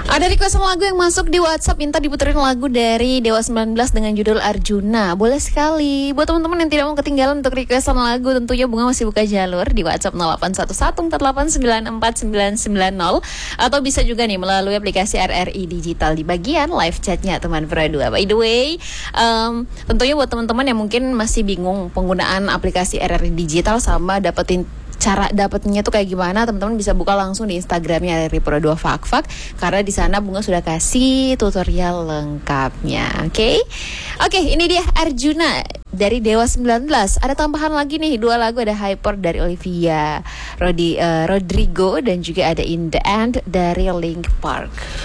Ada request lagu yang masuk di WhatsApp, minta diputerin lagu dari Dewa 19 dengan judul Arjuna. Boleh sekali. Buat teman-teman yang tidak mau ketinggalan untuk requestan lagu, tentunya Bunga masih buka jalur di WhatsApp 0811489990 atau bisa juga nih melalui aplikasi RRI Digital di bagian live chatnya teman Pro 2. By the way, tentunya buat teman-teman yang mungkin masih bingung penggunaan aplikasi RRI Digital sama cara dapetnya tuh kayak gimana, teman-teman bisa buka langsung di Instagramnya dari Pro 2 Fakfak, karena di sana Bunga sudah kasih tutorial lengkapnya. Oke, ini dia Arjuna dari Dewa 19. Ada tambahan lagi nih 2 lagu, ada Hyper dari Olivia Rodrigo dan juga ada In the End dari Link Park.